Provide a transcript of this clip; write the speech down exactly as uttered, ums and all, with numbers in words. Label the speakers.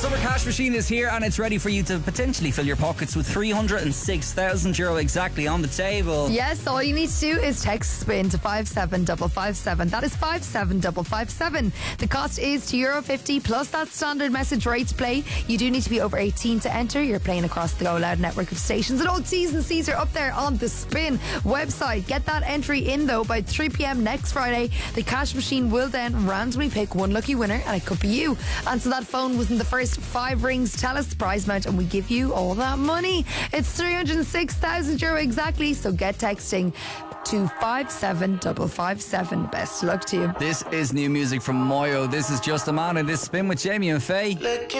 Speaker 1: Summer Cash Machine is here and it's ready for you to potentially fill your pockets with three hundred six thousand euro exactly on the table.
Speaker 2: Yes, all you need to do is text SPIN to five seven five five seven. That is five seven five five seven. The cost is two euro fifty plus that standard message rate to play. You do need to be over eighteen to enter. You're playing across the Go Loud network of stations, and all T's and C's are up there on the SPIN website. Get that entry in though by three p.m. next Friday. The cash machine will then randomly pick one lucky winner, and it could be you. Answer that phone within the first five rings, tell us the prize amount, and we give you all that money. It's three hundred six thousand euro exactly, so get texting to five seven five five seven. Best of luck to you.
Speaker 1: This is new music from Moyo. This is Just a Man, and this Spin with Jamie and Faye.